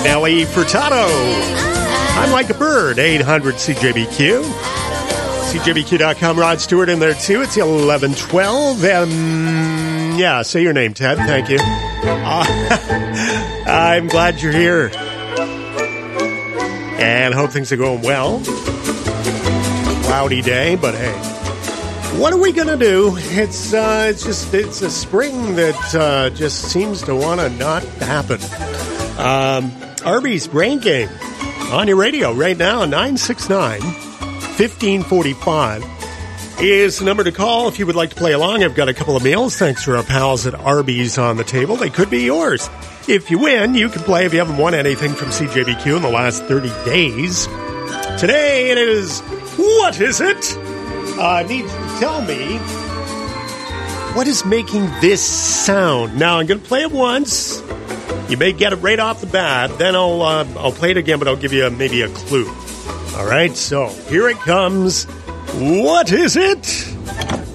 Nelly Furtado. I'm like a bird, 800 CJBQ. CJBQ.com, Rod Stewart in there too. It's 11:12. Yeah, say your name, Ted. Thank you. I'm glad you're here. And hope things are going well. Cloudy day, but hey. What are we going to do? It's a spring that just seems to want to not happen. Arby's Brain Game on your radio right now, 969-1545 is the number to call if you would like to play along. I've got a couple of meals, thanks to our pals at Arby's on the table. They could be yours. If you win, you can play if you haven't won anything from CJBQ in the last 30 days. Today it is, what is it? Needs to tell me what is making this sound. Now, I'm going to play it once. You may get it right off the bat. Then I'll play it again, but I'll give you maybe a clue. All right, so here it comes. What is it?